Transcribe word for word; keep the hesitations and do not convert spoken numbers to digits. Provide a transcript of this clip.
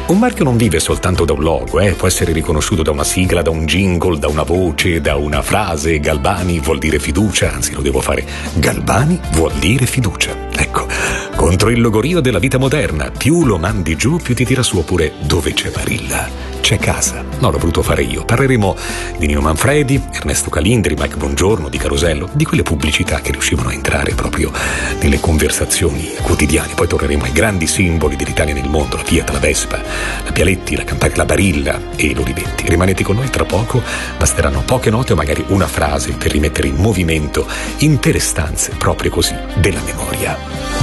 Un marchio non vive soltanto da un logo, eh? Può essere riconosciuto da una sigla, da un jingle, da una voce, da una frase. Galbani vuol dire fiducia, anzi lo devo fare. Galbani vuol dire fiducia. Ecco, contro il logorio della vita moderna, più lo mandi giù, più ti tira su, oppure dove c'è Barilla c'è casa. No, l'ho voluto fare io. Parleremo di Nino Manfredi, Ernesto Calindri, Mike Bongiorno, di Carosello, di quelle pubblicità che riuscivano a entrare proprio nelle conversazioni quotidiane. Poi torneremo ai grandi simboli dell'Italia nel mondo, la Fiat, la Vespa, la Pialetti, la Campari, la Barilla e l'Olivetti. Rimanete con noi, tra poco basteranno poche note o magari una frase per rimettere in movimento intere stanze proprio così della memoria.